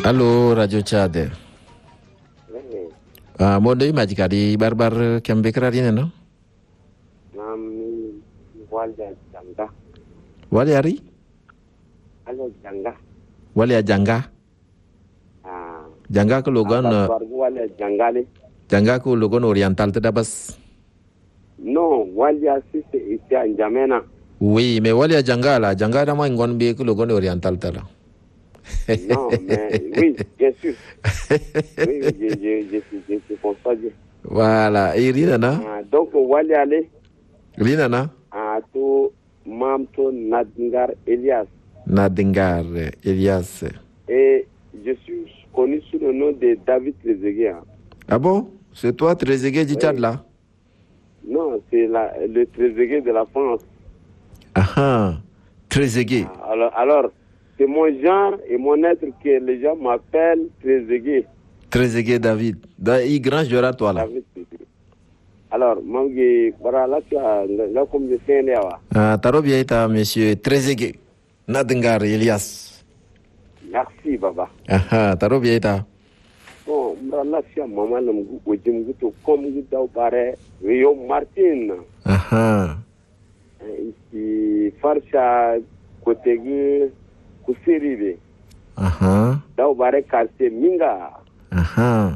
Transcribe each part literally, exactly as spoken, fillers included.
Allo Radio Tchad. Ah, mondo imaji kadi barbar kembe krari no? Nam walya janga. Wali ari? Alo janga. Wali janga. Ah. Janga ke logon Barbar walya jangale. Janga ke logon oriental tedabas. Non, walya si c'est ici à N'Djamena. Oui, mais wali janga la janga da mo ngon be ke logon oriental tala. Non, mais oui, bien sûr. Oui, je, je, je, je, je, je conçois bien. Voilà, et rina na? Ah, donc, Wali Ale, Rina na? ah, to Mamto Nadingar Elias. Nadingar Elias. Et je suis connu sous le nom de David Trezeguet. Hein. Ah bon? C'est toi Trezeguet du Tchad là? Non, c'est la, le Trezeguet de la France. Ah ah, Trezeguet. Ah, alors, alors c'est mon genre et mon être que les gens m'appellent Trezeguet. Trezeguet David. Da i grand joueur à toi là. David Trezeguet. Alors, mangi bara là tu as là comme je sais là. Ah, taro bien ita monsieur Trezeguet. Nadingar Elias. Merci baba. Ah ah, taro bien ita. Bon, bara là tu as maman le mgu ojim guto comme guto dau bare Rio Martin. Ah ah. Ici Farsha Kotegi Kusiribe. Ah ah. Dau bare quartier Minga. Ah ah.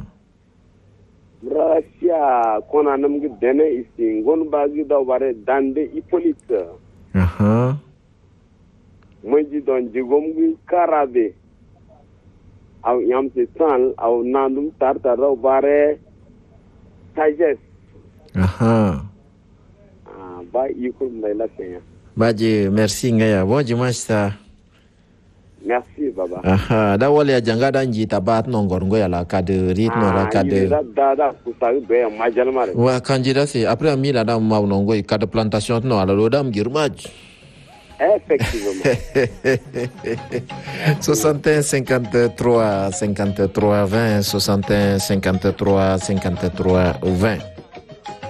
Russia kona namgi dene isi ngon bagi dau bare dande Hippolyte. Ah ah. Moji don jigomgi Karabe. Au yam se san au nandum tarta dau bare Tajes. Ah ah. Ah ba ikul mlaila kenya. Baje merci ngaya. Bon dimanche ça. Merci baba. Aha, da wale ya janga da nji tabat no ngor ngoya la kade ritmo la kade. Ah, da da kusagu be majal mare. Wa kanjida c'est après ami la da ma no ngoy kade plantation no ala lo dam girmaj. Effectivement. soixante et un cinquante-trois cinquante-trois vingt soixante et un cinquante-trois cinquante-trois vingt